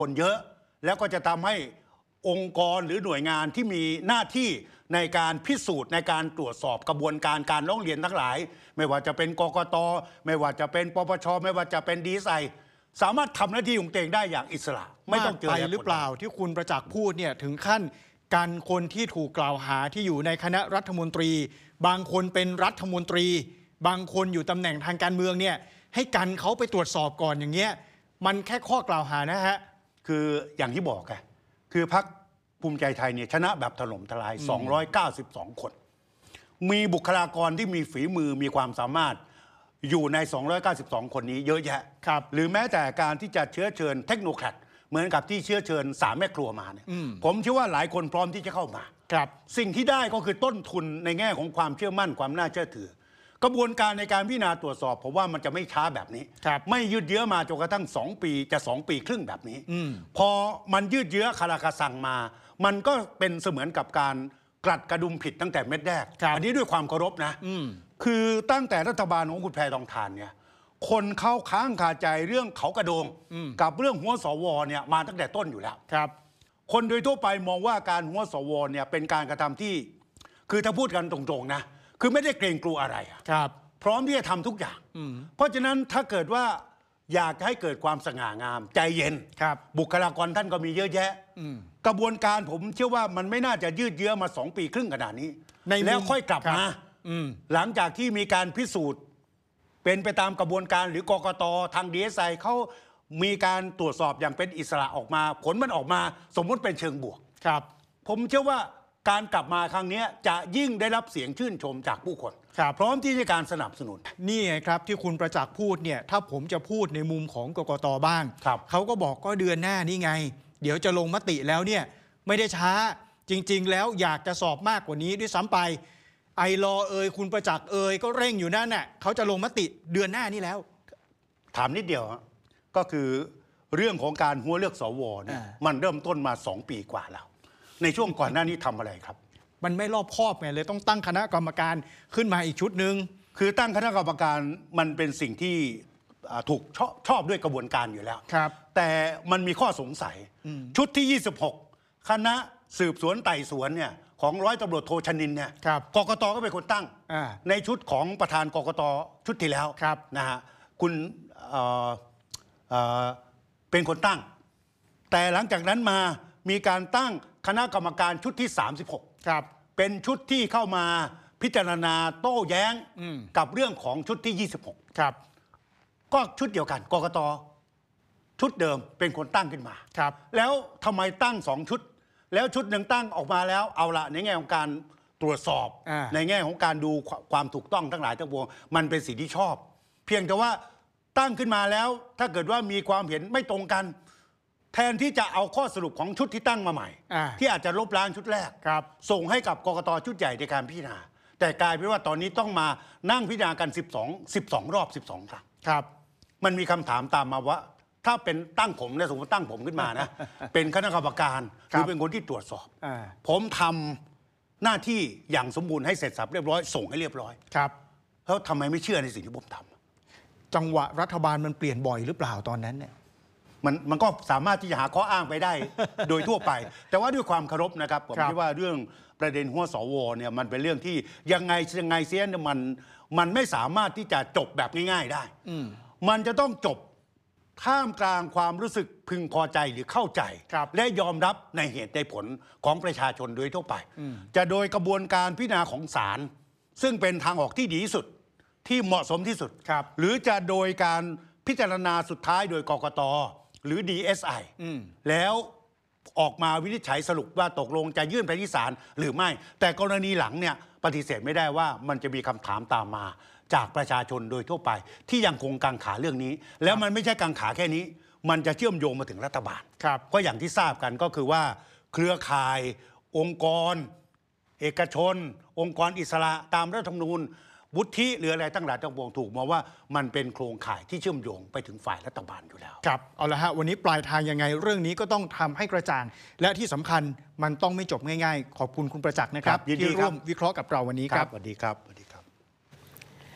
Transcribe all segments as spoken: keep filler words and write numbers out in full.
คนเยอะแล้วก็จะทำให้องค์กรหรือหน่วยงานที่มีหน้าที่ในการพิสูจน์ในการตรวจสอบกระบวนการการร้องเรียนทั้งหลายไม่ว่าจะเป็นกกต.ไม่ว่าจะเป็นปปช.ไม่ว่าจะเป็นดีเอสไอสามารถทำหน้าที่ของตัวเองได้อย่างอิสระไม่ต้องเจออะไรหรือเปล่าที่คุณประจักษ์พูดเนี่ยถึงขั้นกันคนที่ถูกกล่าวหาที่อยู่ในคณะรัฐมนตรีบางคนเป็นรัฐมนตรีบางคนอยู่ตำแหน่งทางการเมืองเนี่ยให้กันเขาไปตรวจสอบก่อนอย่างเงี้ยมันแค่ข้อกล่าวหานะฮะคืออย่างที่บอกไงคือพรรคภูมิใจไทยเนี่ยชนะแบบถล่มทลายสองร้อยเก้าสิบสองคนมีบุคลากรที่มีฝีมือมีความสามารถอยู่ในสองร้อยเก้าสิบสองคนนี้เยอะแยะครับหรือแม้แต่การที่จะเชื้อเชิญเทคโนแครดเหมือนกับที่เชื้อเชิญสามแม่ครัวมาเนี่ยผมเชื่อว่าหลายคนพร้อมที่จะเข้ามาครับสิ่งที่ได้ก็คือต้นทุนในแง่ของความเชื่อมั่นความน่าเชื่อถือกระบวนการในการพิจารณาตรวจสอบผมว่ามันจะไม่ช้าแบบนี้ไม่ยืดเยื้อมาจนกระทั่งสองปีจะสองปีครึ่งแบบนี้พอมันยืดเยื้อคาราคาซังมามันก็เป็นเสมือนกับการกลัดกระดุมผิดตั้งแต่เม็ดแรกอันนี้ด้วยความเคารพนะคือตั้งแต่รัฐบาลของคุณแพทองธารเนี่ยคนเข้าค้างคาใจเรื่องเขากระโดงกับเรื่องหัวสวเนี่ยมาตั้งแต่ต้นอยู่แล้วครับคนโดยทั่วไปมองว่าการหัวสวเนี่ยเป็นการกระทำที่คือถ้าพูดกันตรงๆนะคือไม่ได้เกรงกลัวอะไรครับพร้อมที่จะทำทุกอย่างเพราะฉะนั้นถ้าเกิดว่าอยากให้เกิดความสง่างามใจเย็นบุคลากรท่านก็มีเยอะแยะกระบวนการผมเชื่อว่ามันไม่น่าจะยืดเยื้อมาสองปีครึ่งขนาดนี้แล้วค่อยกลับมาหลังจากที่มีการพิสูจน์เป็นไปตามกระบวนการหรือกกต.ทางดีเอสไอเขามีการตรวจสอบอย่างเป็นอิสระออกมาผลมันออกมาสมมติเป็นเชิงบวกครับผมเชื่อว่าการกลับมาครั้งนี้จะยิ่งได้รับเสียงชื่นชมจากผู้คนพร้อมที่จะการสนับสนุนนี่ไงครับที่คุณประจักษ์พูดเนี่ยถ้าผมจะพูดในมุมของกกต.บ้างเขาก็บอกก็เดือนหน้านี่ไงเดี๋ยวจะลงมติแล้วเนี่ยไม่ได้ช้าจริงๆแล้วอยากจะสอบมากกว่านี้ด้วยซ้ำไปไอรอเอ่ยคุณประจักษ์เอ่ยก็เร่งอยู่นั่นน่ะเขาจะลงมติเดือนหน้านี้แล้วถามนิดเดียวก็คือเรื่องของการหัวเลือกสวเนี่ยมันเริ่มต้นมาสองปีกว่าแล้วในช่วงก่อนหน้านี้ทำอะไรครับมันไม่รอบคอบไงเลยต้องตั้งคณะกรรมการขึ้นมาอีกชุดหนึ่งคือตั้งคณะกรรมการมันเป็นสิ่งที่ถูกชอบชอบด้วยกระบวนการอยู่แล้วครับแต่มันมีข้อสงสัยชุดที่ยี่สิบหกคณะสืบสวนไต่สวนเนี่ยของร้อยตำรวจโทชนินเนี่ยกกต.ก็เป็นคนตั้งในชุดของประธานกกต.ชุดที่แล้วนะฮะคุณเอ่อเอ่อเป็นคนตั้งแต่หลังจากนั้นมามีการตั้งคณะกรรมการชุดที่สามสิบหกครับเป็นชุดที่เข้ามาพิจารณาโต้แย้งกับเรื่องของชุดที่ยี่สิบหกครับก็ชุดเดียวกันกกต.ชุดเดิมเป็นคนตั้งขึ้นมาครับแล้วทำไมตั้งสองชุดแล้วชุดหนึ่งตั้งออกมาแล้วเอาละในแง่ของการตรวจสอบในแง่ของการดูความถูกต้องทั้งหลายทั้งปวงมันเป็นสิ่งที่ชอบเพียงแต่ว่าตั้งขึ้นมาแล้วถ้าเกิดว่ามีความเห็นไม่ตรงกันแทนที่จะเอาข้อสรุปของชุดที่ตั้งมาใหม่ที่อาจจะลบล้างชุดแรกส่งให้กับกกต.ชุดใหญ่ในการพิจารณาแต่กลายเป็นว่าตอนนี้ต้องมานั่งพิจารณากันสิบสอง สิบสองรอบสิบสองครั้งครับมันมีคำถามตามมาว่าถ้าเป็นตั้งผมเนี่ยสมมติตั้งผมขึ้นมานะ เป็นคณะกรรมการหรือเป็นคนที่ตรวจสอบผมทำหน้าที่อย่างสมบูรณ์ให้เสร็จสับเรียบร้อยส่งให้เรียบร้อยครับแล้วทำไมไม่เชื่อในสิ่งที่ผมทำจังหวะรัฐบาลมันเปลี่ยนบ่อยหรือเปล่าตอนนั้นเนี่ยมันมันก็สามารถที่จะหาข้ออ้างไปได้ โดยทั่วไปแต่ว่าด้วยความเคารพนะครับผมคิดว่าเรื่องประเด็นหัวสวเนี่ยมันเป็นเรื่องที่ยังไงยังไงเสียเนี่ยมันมันไม่สามารถที่จะจบแบบง่ายๆได้มันจะต้องจบท่ามกลางความรู้สึกพึงพอใจหรือเข้าใจและยอมรับในเหตุในผลของประชาชนโดยทั่วไปจะโดยกระบวนการพิจารณาของศาลซึ่งเป็นทางออกที่ดีที่สุดที่เหมาะสมที่สุดหรือจะโดยการพิจารณาสุดท้ายโดยกกต.หรือ ดี เอส ไอ แล้วออกมาวินิจฉัยสรุปว่าตกลงจะยื่นไปที่ศาลหรือไม่แต่กรณีหลังเนี่ยปฏิเสธไม่ได้ว่ามันจะมีคำถามตามมาจากประชาชนโดยทั่วไปที่ยังคงกังขาเรื่องนี้แล้วมันไม่ใช่กังขาแค่นี้มันจะเชื่อมโยงมาถึงรัฐบาลก็อย่างที่ทราบกันก็คือว่าเครือข่ายองค์กรเอกชนองค์กรอิสระตามรัฐธรรมนูญวุฒิหรืออะไรตั้งหลายทั้งปวงถูกมองว่ามันเป็นโครงข่ายที่เชื่อมโยงไปถึงฝ่ายรัฐบาลอยู่แล้วครับเอาละฮะวันนี้ปลายทางยังไงเรื่องนี้ก็ต้องทำให้กระจ่างและที่สำคัญมันต้องไม่จบง่ายๆขอบคุณคุณประจักษ์นะครับที่ร่วมวิเคราะห์กับเราวันนี้ครับสวัสดีครับสวัสดีครับ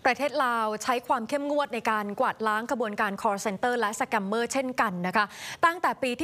ประเทศลาวใช้ความเข้มงวดในการกวาดล้างกระบวนการ call center และสแกมเมอร์เช่นกันนะคะตั้งแต่ปีที่